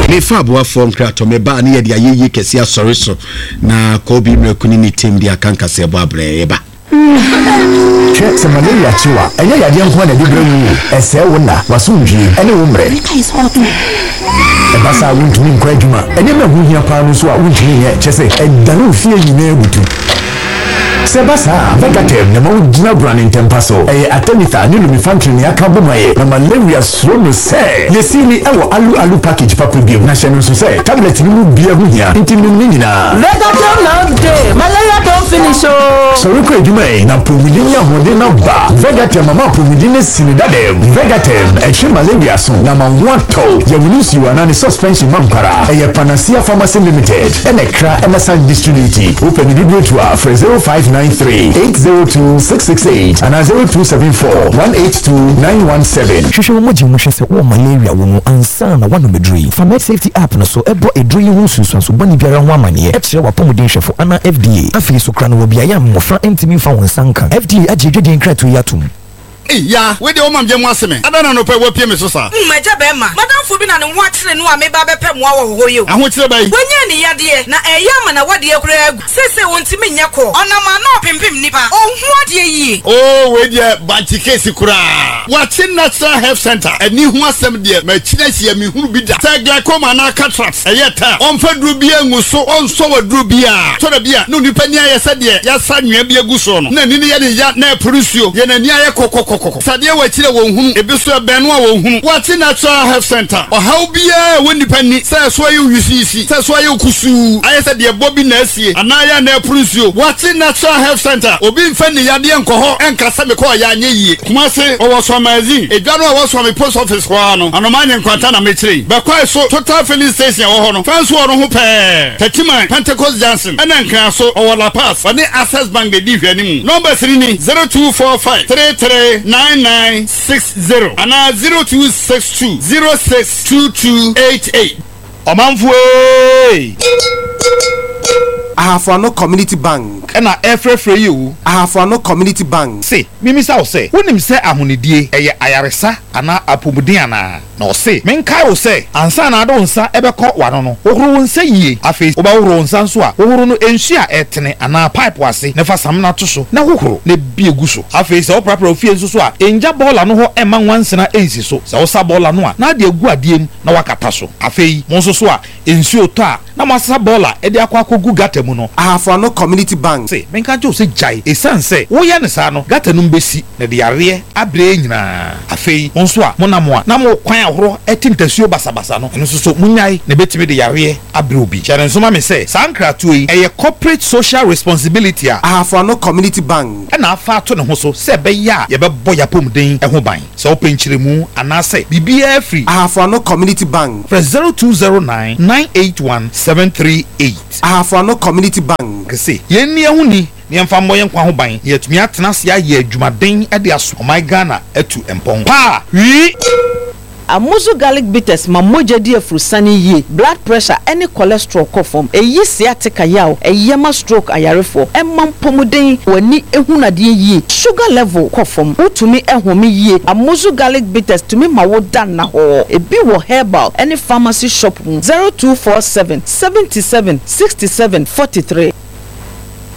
Me fa boa form krato me ba ne ye de ayeyi kese asori so na ko bi mrakuni ni team dia kanka se bo abrɛ ba. Che se malaria chiwa enya yade nko na dibra mu ese wona wasumdwi ene wo mre ebasa wuntumi nkwa adwuma enya ma hu hia pa no so a wuntumi ye che se edanu fie nyina ebutu Sebasa, Vegatem, the most Jabran in Tempaso, a Atenita, Nilumi function, Yakabumae, the malaria slow say. You see me, our alu package, Papa Give, National Society, tablet, you will be a winner, Intimina. Vegatem now day, malaria don't finish. So, you may not Pumidia, Modena Bar, Vegatem, Mama Pumidina Sinidadem, Vegatem, a Chim malaria soon, number 1 toe, you will use you an suspension Mampara, a Panacea Pharmacy Limited, and a Cra MSN Distributed, open the video to our 0593-802-668 and 0274-182-917. Shushu moji mushese o malaria wo ansa na wano medri. Famet safety app na so ebo edri ho susu so bani biara ho amane. Etre wa pomuden hwefo ana FDA. Afi so kra no bia ya mmofra ntimi fa wonsanka. FDA agedwede nkratu yatum. Ya, we de omam jemu aseme. Adana no pe wo pie me so sa. Mmaja be ma. Madam fo bi na ne ho akyere no a me ba be pe mo awo hoyo. Aho kyere bai. Wonya ne yade na eya ma na wade akura agu. Sese wontimi nya ko. Onama na pimpim nipa. Ohun ade yi. Oh, we de banti case kura. What in Natural Health Center? Eni ho asem de ma kyina hia me hunu bi da. Say glaucoma na cataracts. Eyeta. Onfa duru bi enguso, onso waduru bi a. To da bi a no nipa ni ayese de ya sa nwa bi agu so no. Na ni ye de ya na producio. Ye na ni aye kokoko. Sadia wa chire wo hunu ebiso benu a wo hunu wati Natural Health Center o how bia woni pani say so ayu hwisi say so ayu kusu ayese de bobi na asie anaya na prusuo wati Natural Health Center obi mfa ni yade enkoho enkasa me ko ya anye yie kuma se o wo so magazine edwano a wo so me post office ko ano anomanye nkwanta na me chire be kwai so Total filling station wo ho no fanso wo ho pe Tachiman Pentecost Johnson ena nkan so o La Paz oni Access Bank de di hwani mu number 3 ni 0245 33 9960 and 0262 062288. Omanfwe Ahafano Community Bank. And free you. Ahafano Community Bank. Say, Mimisa say, when him say Ahunidie, Ayaresa, ana Apumudiana. No say, Menkai say, Ansa na don't sa ebeko wanono. Ohurun say ye, a face oba urun sansua, Ohurunu enshia etene, ana pipe wasi, never samna tuso, na hukro, ne bieguso. A face all proper fiensua, enja bola no ho eman once na ensi so, sa bola noa, na de guadiem, na wakataso. A fei, monsosua, ensio ta, na masa bola, edi akwa kogu gatem. Ahafano Community Bank. Say, menka jo se jai. E san se, wo ya ne sa no, gata no mbesi na de yare abre nyina. Afei, onso a monamoa, na mo kwan ahoro etintasuo basabasa no. Eno so munyai na betimi de yare abre obi. Chare nso ma me se, sankratu yi eye corporate social responsibility a Ahafano Community Bank. Na afa to ne ho so se be ya ye be boya pomden eho ban. Se openchiremu anase bibia free. Ahafano Community Bank. Press 0209 981 738. Ahafano Community Bank. Say, Yeni Ahuni, Niamfa Moyen Kwa Hoban, yet me at Nasia ye Jumaden at the Asu, my Ghana, etu empong. Pa! Amuzu garlic bitters mamoja dia frusani ye blood pressure any cholesterol kofom eyi sciatica yaw eyema stroke ayarefo emam pomuden wani ehuna de ye sugar level kofom utumi ehome ye Amuzu garlic bitters tumi mawodan na ho ebi wo herbal any pharmacy shop 0247 77 67 43